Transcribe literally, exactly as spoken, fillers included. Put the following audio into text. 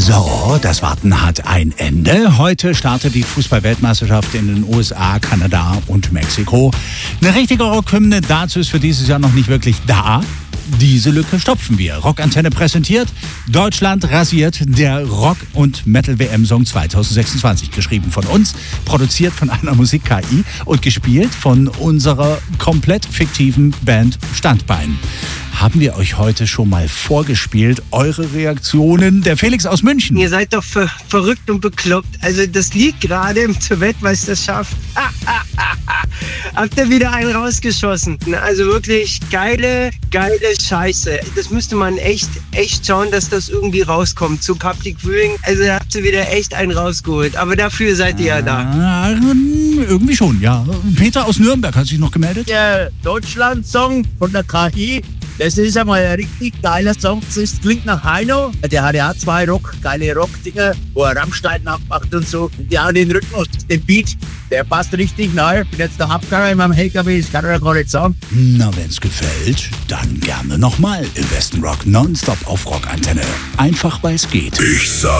So, das Warten hat ein Ende. Heute startet die Fußball-Weltmeisterschaft in den U S A, Kanada und Mexiko. Eine richtige Rockhymne dazu ist für dieses Jahr noch nicht wirklich da. Diese Lücke stopfen wir. Rockantenne präsentiert, Deutschland rasiert, der Rock- und Metal-W M-Song zwanzig sechsundzwanzig. Geschrieben von uns, produziert von einer Musik-K I und gespielt von unserer komplett fiktiven Band Standbein. Haben wir euch heute schon mal vorgespielt, eure Reaktionen? Der Felix aus München. Ihr seid doch ver- verrückt und bekloppt. Also das Lied gerade zur Weltmeisterschaft. Habt ihr wieder einen rausgeschossen. Also wirklich geile, geile Scheiße. Das müsste man echt, echt schauen, dass das irgendwie rauskommt zu Public Viewing. Also da habt ihr wieder echt einen rausgeholt. Aber dafür seid ihr ja da. Ah, irgendwie schon, ja. Peter aus Nürnberg hat sich noch gemeldet. Der Deutschland-Song von der K I. Das ist einmal ein richtig geiler Song. Das klingt nach Heino. Der hat ja zwei Rock, geile Rock-Dinger, wo er Rammstein nachmacht und so. Ja, den Rhythmus, den Beat, der passt richtig nahe. Bin jetzt noch abgegangen in meinem L K W, das kann er gar nicht sagen. Na, wenn's gefällt, dann gerne nochmal im besten Rock nonstop auf Rockantenne. Einfach, weil's geht. Ich sag